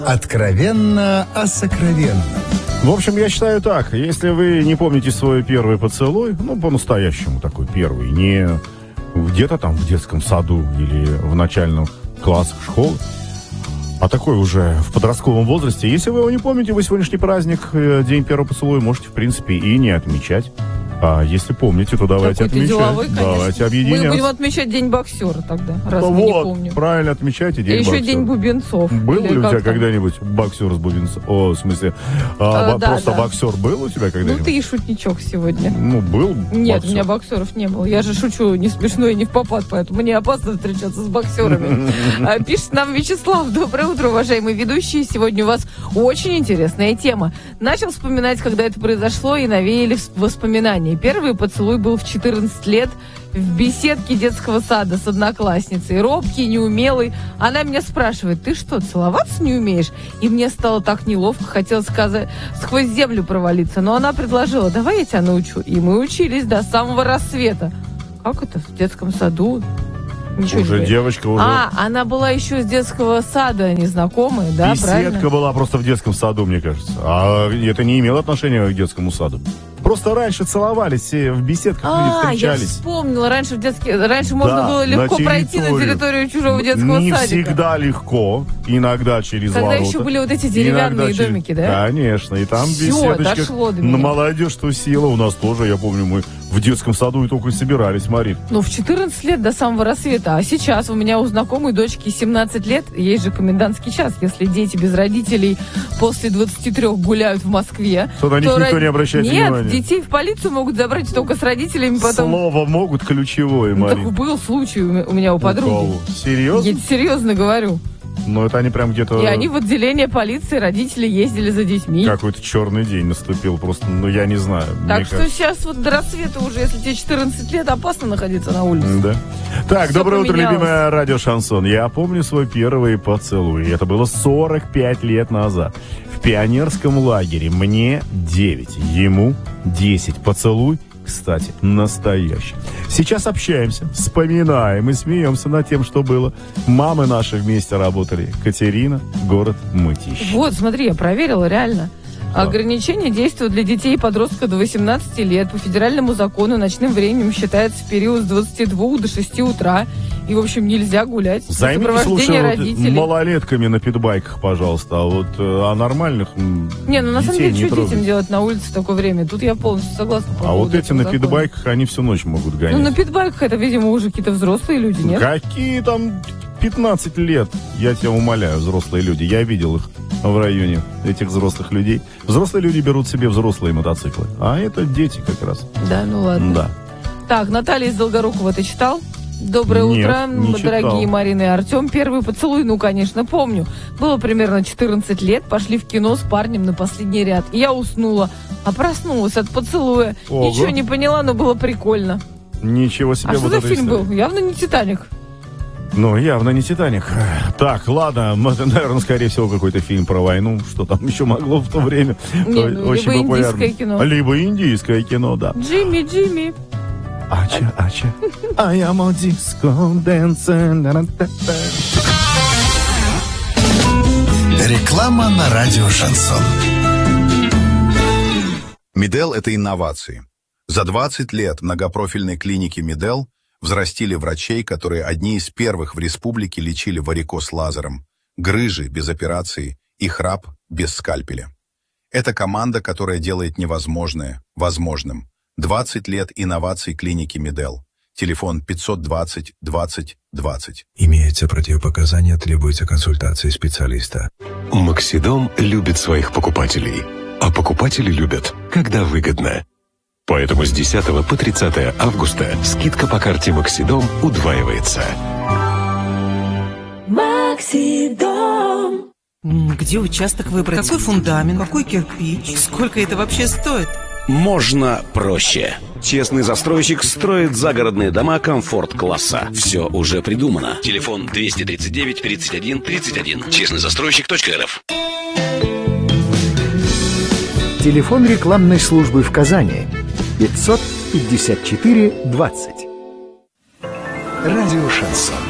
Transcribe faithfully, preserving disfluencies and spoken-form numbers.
Откровенно о сокровенном. В общем, я считаю так. Если вы не помните свой первый поцелуй, ну, по-настоящему такой первый, не где-то там в детском саду или в начальном классах школы, а такой уже в подростковом возрасте. Если вы его не помните, вы сегодняшний праздник, день первого поцелуя, можете, в принципе, и не отмечать. А если помните, то давайте Какой-то отмечать. деловой, давайте объединяться. Мы будем отмечать День боксера тогда, раз ну мы вот, не помним. Правильно отмечайте День И боксера. еще День бубенцов. Был ли у тебя там? когда-нибудь боксер с бубенцом? О, в смысле, а, А, да, просто да. боксер был у тебя когда-нибудь? Ну ты и шутничок сегодня. Ну, был Нет, боксер. у меня боксеров не было. Я же шучу не смешно и не в попад, поэтому мне опасно встречаться с боксерами. А, пишет нам Вячеслав. Доброе утро, уважаемые ведущие. Сегодня у вас очень интересная тема. Начал вспоминать, когда это произошло, и навеяли воспоминания. Первый поцелуй был в четырнадцать лет в беседке детского сада с одноклассницей. Робкий, неумелый. Она меня спрашивает: ты что, целоваться не умеешь? И мне стало так неловко, хотелось сказать, сквозь землю провалиться. Но она предложила: давай я тебя научу. И мы учились до самого рассвета. Как это? В детском саду? Ничего Уже не девочка уже. А, она была еще с детского сада незнакомая, да, Беседка правильно? была просто в детском саду, мне кажется. А это не имело отношения к детскому саду. Просто раньше целовались, и в беседках А, люди я встречались. вспомнила. Раньше, в детский... Раньше можно Да, было легко на пройти на территорию. территорию чужого детского Не садика. всегда легко, иногда через Когда ворота. еще были вот эти деревянные Иногда через- домики, да? Конечно, и там в Всё, беседочках дошло до на меня. молодежь тусила. У нас тоже, я помню, мы в детском саду и только и собирались, Марин. Ну, в четырнадцать лет до самого рассвета. А сейчас у меня у знакомой дочки семнадцать лет, есть же комендантский час. Если дети без родителей после двадцати трёх гуляют в Москве, То на них никто род- не обращает Нет, внимания. детей в полицию могут забрать только с родителями. Потом... Слово могут ключевое, Ну, так Марин. был случай у м- у меня у подруги. кого? Серьезно? Я серьезно говорю. Ну, это они прям где-то... И они в отделение полиции, родители ездили за детьми. Какой-то черный день наступил просто, ну, я не знаю. Так мне что кажется. сейчас вот до рассвета уже, если тебе четырнадцать лет, опасно находиться на улице. Да. Так, Всё доброе утро, поменялось. любимое радио Шансон. Я помню свой первый поцелуй. Это было сорок пять лет назад. В пионерском лагере. Мне девять, ему десять. Поцелуй, кстати, настоящий. Сейчас общаемся, вспоминаем и смеемся над тем, что было. Мамы наши вместе работали. Катерина, город Мытищи. Вот, смотри, я проверила, реально. Да. Ограничения действуют для детей и подростков до восемнадцати лет. По федеральному закону ночным временем считается период с двадцати двух до шести утра. И, в общем, нельзя гулять без Займитесь сопровождения лучше вот родителей. малолетками на питбайках, пожалуйста. А вот э, о нормальных м, Не, ну на самом детей деле, не что детям трогайте. делать на улице в такое время? Тут я полностью согласна. по А вот поводу эти этого на закона. питбайках, они всю ночь могут гонять. Ну, на питбайках это, видимо, уже какие-то взрослые люди, нет? Какие там пятнадцать лет, я тебя умоляю, взрослые люди. Я видел их в районе, этих взрослых людей. Взрослые люди берут себе взрослые мотоциклы, а это дети как раз. Да, ну ладно. Да. Так, Наталья из Долгорукова, ты читал? Доброе Нет, утро, не читал. дорогие Марина и Артем. Первый поцелуй, ну, конечно, помню. Было примерно четырнадцать лет, пошли в кино с парнем на последний ряд. И я уснула, а проснулась от поцелуя. Ого. Ничего не поняла, но было прикольно. Ничего себе. А что вот за эта фильм история. был? Явно не «Титаник». Ну, явно не «Титаник». Так, ладно, это, наверное, скорее всего, какой-то фильм про войну. Что там еще могло в то время? Не, ну, Очень либо популярно. индийское кино. Либо индийское кино, да. Джимми, Джимми. Ача, ача, I am a disco dancer. Реклама на радио Шансон. Медел – это инновации. За двадцать лет многопрофильной клиники Медел взрастили врачей, которые одни из первых в республике лечили варикоз лазером, грыжи без операции и храп без скальпеля. Это команда, которая делает невозможное возможным. двадцать лет инноваций клиники Медел. Телефон пятьсот двадцать двадцать двадцать. Имеются противопоказания, требуется консультация специалиста. Максидом любит своих покупателей, а покупатели любят, когда выгодно. Поэтому с десятого по тридцатое августа скидка по карте Максидом удваивается. Максидом. Где участок выбрать? Какой фундамент? Какой кирпич? Сколько это вообще стоит? Можно проще. Честный застройщик строит загородные дома комфорт-класса. Все уже придумано. Телефон двести тридцать девять тридцать один тридцать один. честный застройщик точка эр эф. Телефон рекламной службы в Казани пятьсот пятьдесят четыре двадцать. Радио Шансон.